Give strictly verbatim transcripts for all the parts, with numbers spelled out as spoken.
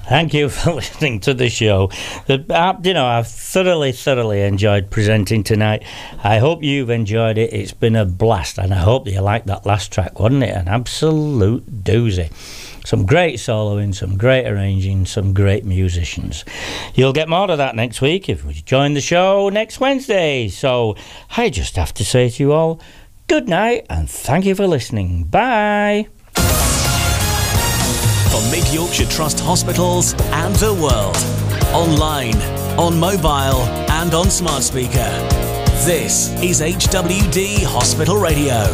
Thank you for listening to the show. The, you know, I've thoroughly, thoroughly enjoyed presenting tonight. I hope you've enjoyed it. It's been a blast, and I hope that you liked that last track, wasn't it? An absolute doozy. Some great soloing, some great arranging, some great musicians. You'll get more of that next week if you join the show next Wednesday. So I just have to say to you all, good night, and thank you for listening. Bye. For Mid Yorkshire Trust hospitals and the world. Online, on mobile and on smart speaker. This is H W D Hospital Radio.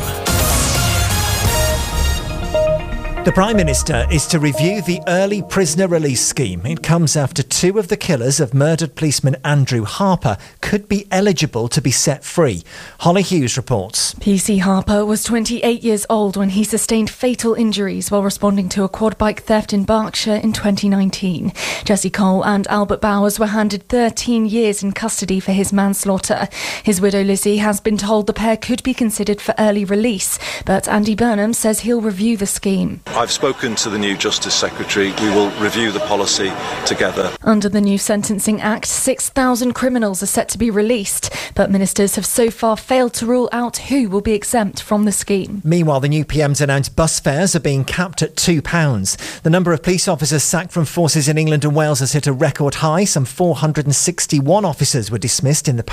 The Prime Minister is to review the early prisoner release scheme. It comes after two of the killers of murdered policeman Andrew Harper could be eligible to be set free. Holly Hughes reports. P C Harper was twenty-eight years old when he sustained fatal injuries while responding to a quad bike theft in Berkshire in twenty nineteen. Jesse Cole and Albert Bowers were handed thirteen years in custody for his manslaughter. His widow Lizzie has been told the pair could be considered for early release, but Andy Burnham says he'll review the scheme. I've spoken to the new Justice Secretary. We will review the policy together. Under the new Sentencing Act, six thousand criminals are set to be released, but ministers have so far failed to rule out who will be exempt from the scheme. Meanwhile, the new P M's announced bus fares are being capped at two pounds. The number of police officers sacked from forces in England and Wales has hit a record high. Some four hundred sixty-one officers were dismissed in the